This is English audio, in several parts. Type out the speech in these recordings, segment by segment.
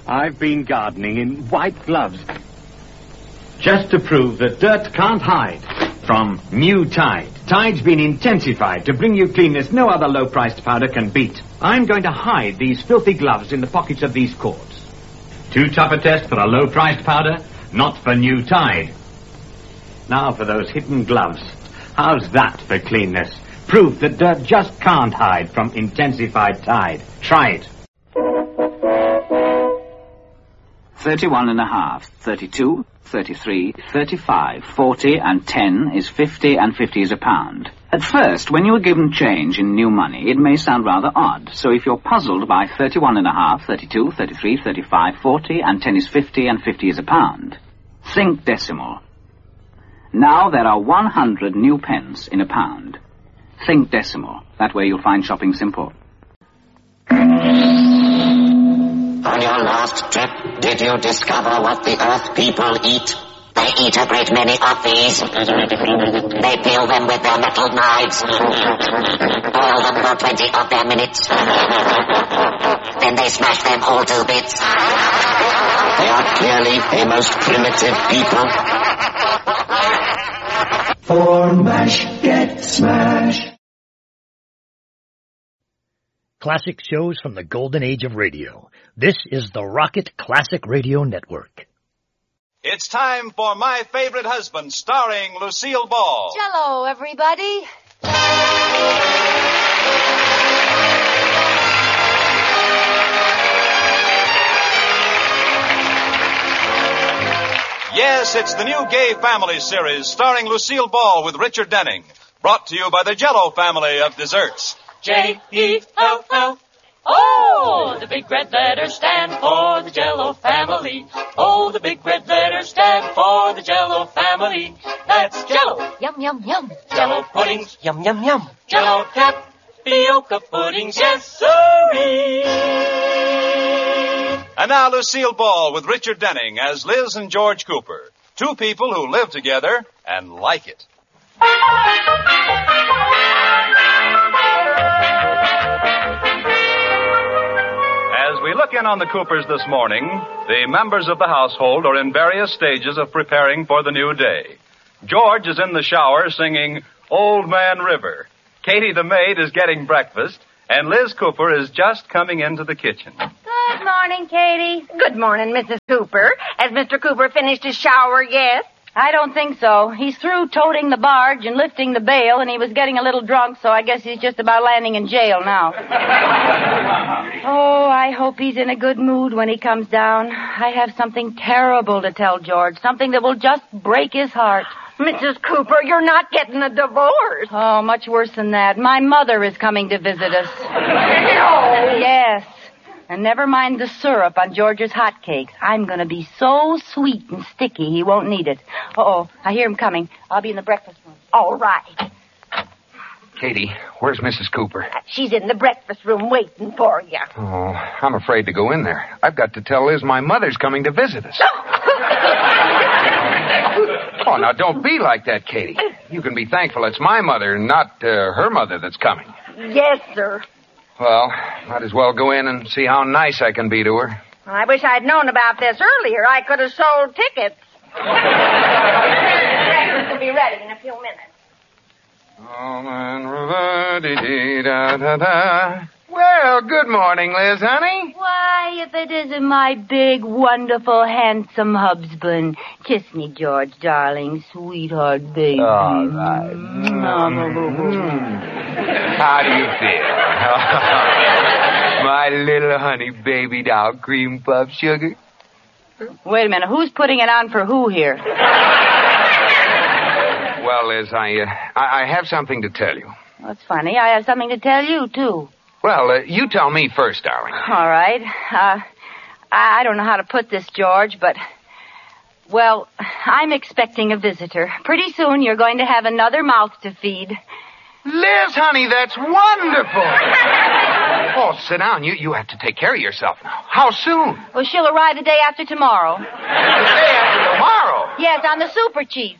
I've been gardening in white gloves just to prove that dirt can't hide from new Tide. Tide's been intensified to bring you cleanness no other low-priced powder can beat. I'm going to hide these filthy gloves in the pockets of these cords. Too tough a test for a low-priced powder? Not for new Tide. Now for those hidden gloves. How's that for cleanness? Proof that dirt just can't hide from intensified Tide. Try it. 31.5, 32, 33, 35, 40, and 10 is 50, and 50 is a pound. At first, when you are given change in new money, it may sound rather odd. So if you're puzzled by 31.5, 32, 33, 35, 40, and 10 is 50, and 50 is a pound, think decimal. Now there are 100 new pence in a pound. Think decimal. That way you'll find shopping simple. On your last trip, did you discover what the Earth people eat? They eat a great many of these. They peel them with their metal knives. Boil them for 20 of their minutes. Then they smash them all to bits. They are clearly a most primitive people. For MASH, get smashed. Classic shows from the golden age of radio. This is the Rocket Classic Radio Network. It's time for My Favorite Husband, starring Lucille Ball. Jello, everybody. Yes, it's the new Gay Family series, starring Lucille Ball with Richard Denning. Brought to you by the Jello family of desserts. J-E-L-L. Oh, the big red letters stand for the Jello family. Oh, the big red letters stand for the Jello family. That's Jello. Yum, yum, yum. Jello puddings. Yum, yum, yum. Jello tapioca puddings. Yes, sirree. And now Lucille Ball with Richard Denning as Liz and George Cooper. Two people who live together and like it. As we look in on the Coopers this morning, the members of the household are in various stages of preparing for the new day. George is in the shower singing Old Man River. Katie the maid is getting breakfast, and Liz Cooper is just coming into the kitchen. Good morning, Katie. Good morning, Mrs. Cooper. Has Mr. Cooper finished his shower yet? I don't think so. He's through toting the barge and lifting the bale, and he was getting a little drunk, so I guess he's just about landing in jail now. Oh, I hope he's in a good mood when he comes down. I have something terrible to tell George, something that will just break his heart. Mrs. Cooper, you're not getting a divorce. Oh, much worse than that. My mother is coming to visit us. No. Yes. And never mind the syrup on George's hotcakes. I'm going to be so sweet and sticky he won't need it. Uh-oh, I hear him coming. I'll be in the breakfast room. All right. Katie, where's Mrs. Cooper? She's in the breakfast room waiting for you. Oh, I'm afraid to go in there. I've got to tell Liz my mother's coming to visit us. Oh, now don't be like that, Katie. You can be thankful it's my mother, not her mother that's coming. Yes, sir. Well, might as well go in and see how nice I can be to her. I wish I'd known about this earlier. I could have sold tickets. Breakfast will be ready in a few minutes. Oh, man, da-da-da. Well, good morning, Liz, honey. Why, if it isn't my big, wonderful, handsome husband. Kiss me, George, darling, sweetheart, baby. All right. How do you feel? My little honey baby doll, cream puff sugar. Wait a minute, who's putting it on for who here? Well, Liz, I have something to tell you. That's funny. I have something to tell you, too. Well, you tell me first, darling. All right. I don't know how to put this, George, but... Well, I'm expecting a visitor. Pretty soon you're going to have another mouth to feed. Liz, honey, that's wonderful. Oh, sit down. You have to take care of yourself now. How soon? Well, she'll arrive the day after tomorrow. The day after tomorrow? Yes, on the Super Chief.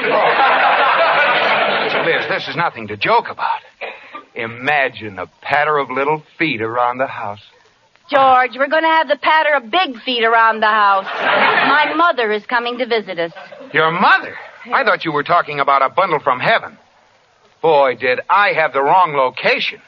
Liz, this is nothing to joke about. Imagine a patter of little feet around the house. George. We're going to have the patter of big feet around the house. My mother is coming to visit us. Your mother? I thought you were talking about a bundle from heaven. Boy, did I have the wrong location.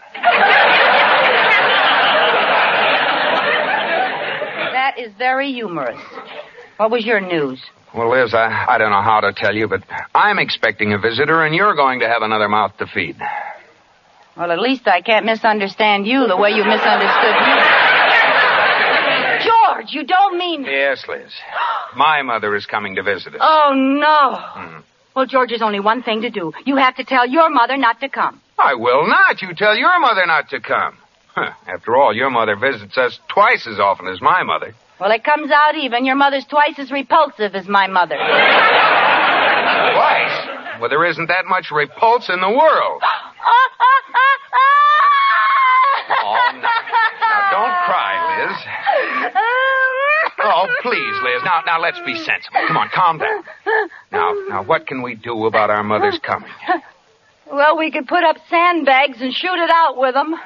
That is very humorous. What was your news? Well, Liz, I don't know how to tell you, but I'm expecting a visitor, and you're going to have another mouth to feed. Well, at least I can't misunderstand you the way you misunderstood me. George, you don't mean... Yes, Liz. My mother is coming to visit us. Oh, no. Well, George, there's only one thing to do. You have to tell your mother not to come. I will not. You tell your mother not to come. After all, your mother visits us twice as often as my mother. Well, it comes out even. Your mother's twice as repulsive as my mother. Twice? Well, there isn't that much repulse in the world. Oh, no. Now, don't cry, Liz. Oh, please, Liz. Now, let's be sensible. Come on, calm down. Now, what can we do about our mother's coming? Well, we could put up sandbags and shoot it out with them.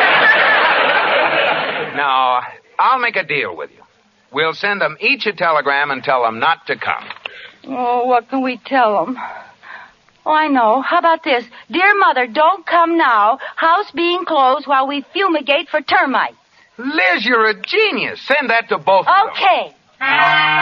Now, I'll make a deal with you. We'll send them each a telegram and tell them not to come. Oh, what can we tell them? Oh, I know. How about this? Dear Mother, don't come now. House being closed while we fumigate for termites. Liz, you're a genius. Send that to both of them. Okay.